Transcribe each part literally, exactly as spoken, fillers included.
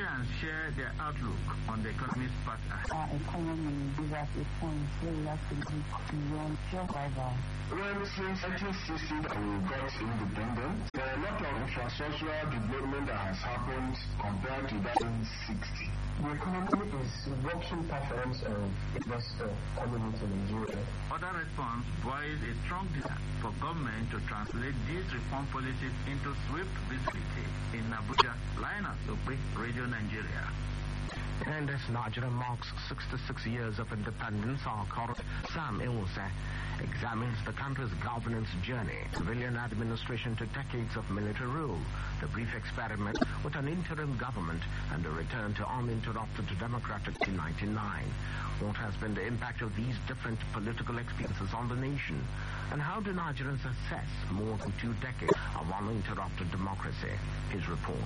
Nigerians share their outlook on the economy's path ahead. Our economy is at a point where we have to look beyond survival. Well, since nineteen sixty that we got independent, there are a lot of infrastructural development that has happened compared to nineteen sixty. The economy is working preference of investor coming into Nigeria. Other response voiced a strong desire for government to translate these reform policies into swift visibility in Abuja. Linus Okwe, Radio Nigeria. And as Nigeria marks sixty-six years of independence, our colleague Sam Ewuse examines the country's governance journey, civilian administration to decades of military rule, the brief experiment with an interim government, and the return to uninterrupted democratic in ninety-nine. What has been the impact of these different political experiences on the nation? And how do Nigerians assess more than two decades of uninterrupted democracy? His report.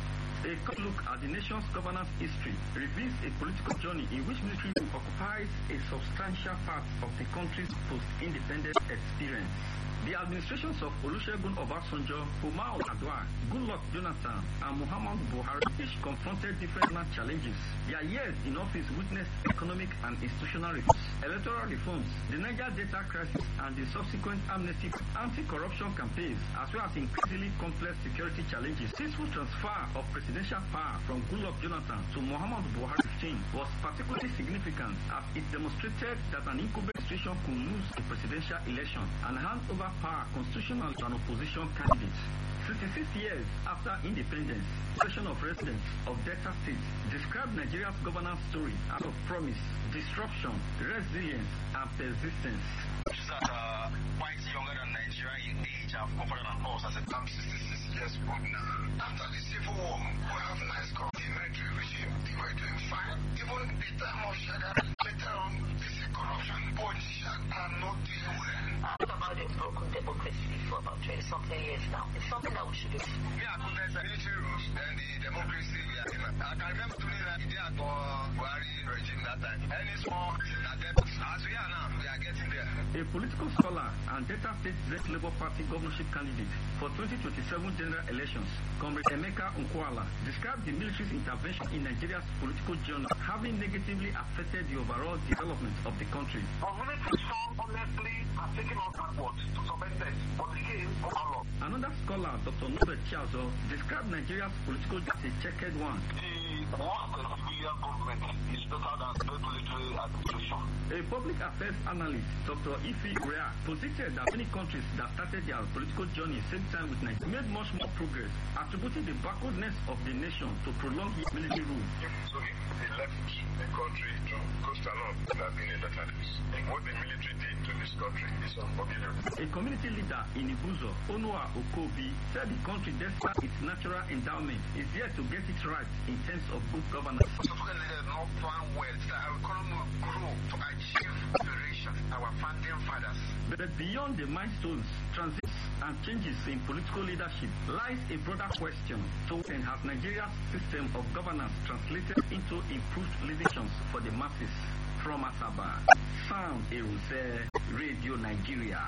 A quick look at the nation's governance history reveals a political journey in which military occupies a substantial part of the country's post-independence experience. The administrations of Olusegun Obasanjo, Umar Yar'Adua, Goodluck Jonathan, and Muhammadu Buhari each confronted different challenges. Their years in office witnessed economic and institutional reforms, electoral reforms, the Niger Delta crisis, and the subsequent amnesty, anti-corruption campaigns, as well as increasingly complex security challenges. Peaceful transfer of presidential power from Goodluck Jonathan to Muhammadu Buhari was particularly significant as it demonstrated that an incumbent administration could lose a presidential election and hand over power constitutional to an opposition candidate. sixty-six years after independence, the Association of Residents of Delta State described Nigeria's governance story as of promise, disruption, resilience, and persistence. Which is that uh, quite younger than Nigeria in age, have covered on us as a I'm sixty-six years old now. After the Civil War, we have nice military regime. They were doing fine. Even the time of Shagari, later on, this is corruption. Politicians are not doing well. What about the broken democracy for about twenty something years now? It's something that we should do. Yeah, because there's military rules and the democracy. Yeah, I can remember to me that they had Buhari regime that time. Any small as we are now, we are getting there. A political scholar and Delta State Zest Labour Party governorship candidate for twenty twenty-seven general elections, Comrade Emeka Nkwala, described the military's intervention in Nigeria's political journey having negatively affected the overall development of the country. Our military strong, honestly, have taken us backwards to some extent, but again, overall. Another scholar, Doctor Nobel Chiazo, described Nigeria's political as a checkered one. The work of the civilian government is better than the military administration. A public affairs analyst, Doctor Ife Urea, posited that many countries that started their political journey same time with Nigeria made much more progress, attributing the backwardness of the nation to prolonged military rule. So if they left the country to coast along, it would have been a better place. What the military did to this country is unforgivable. A community leader in Ibuzo, Onua Okobi, said the country, despite its natural endowment, is yet to get it right in terms of good governance. Not plan well that our economy will grow to achieve liberation, our founding fathers. But beyond the milestones, transits, and changes in political leadership lies a broader question to and has Nigeria's system of governance translated into improved relations for the masses. From Asaba, Sam Ewuse, Radio Nigeria.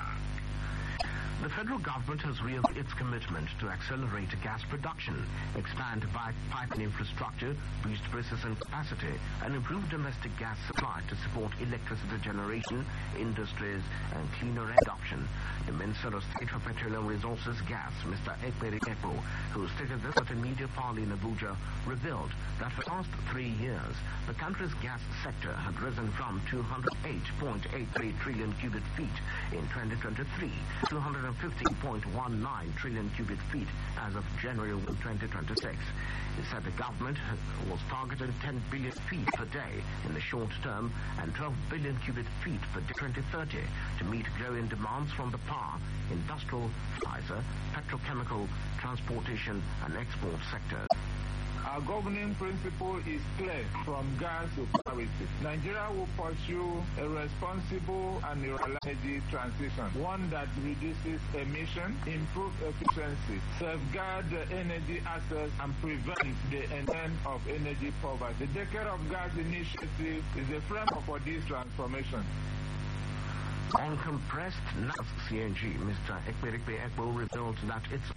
The federal government has reaffirmed its commitment to accelerate gas production, expand pipeline infrastructure, boost processing capacity, and improve domestic gas supply to support electricity generation, industries, and cleaner adoption. The Minister of State for Petroleum Resources Gas, Mister Ekperi Ekpo, who stated this at a media party in Abuja, revealed that for the past three years, the country's gas sector had risen from two hundred eight point eight three trillion cubic feet in twenty twenty-three to two hundred fifteen point one nine trillion cubic feet as of January twenty twenty-six. He said the government was targeting ten billion feet per day in the short term and twelve billion cubic feet for twenty thirty to meet growing demands from the power, industrial, fertilizer, petrochemical, transportation, and export sectors. Our governing principle is clear from gas to parity. Nigeria will pursue a responsible and reliable energy transition, one that reduces emission, improves efficiency, safeguards the energy access, and prevents the end of energy poverty. The Decade of Gas Initiative is the framework for this transformation. On compressed natural C N G, Mister Ekperi Ekpo revealed that its